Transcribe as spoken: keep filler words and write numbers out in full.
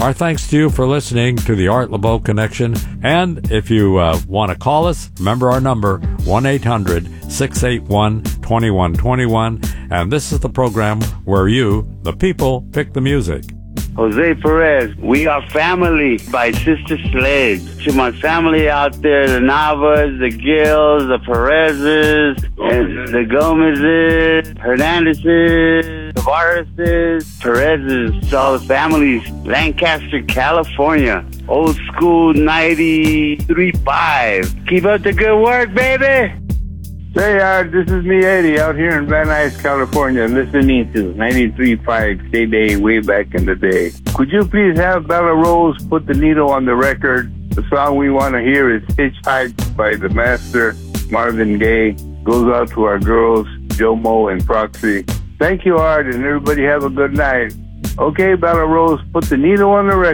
Our thanks to you for listening to the Art LeBeau Connection. And if you uh, want to call us, remember our number, one eight hundred, six eight one, two one two one. And this is the program where you, the people, pick the music. Jose Perez, We Are Family by Sister Sledge. To my family out there, the Navas, the Gills, the Perezes, and the Gomezes, Hernandezes, Tavareses, Perezes, to all the families. Lancaster, California. Old school ninety-three point five. Keep up the good work, baby. Say, uh, this is me, Eddie, out here in Van Nuys, California, listening to ninety-three point five K-Day way back in the day. Could you please have Bella Rose put the needle on the record? The song we want to hear is Hitchhike by the master, Marvin Gaye. Goes out to our girls, Jomo and Proxy. Thank you, Art, and everybody have a good night. Okay, Bella Rose, put the needle on the record.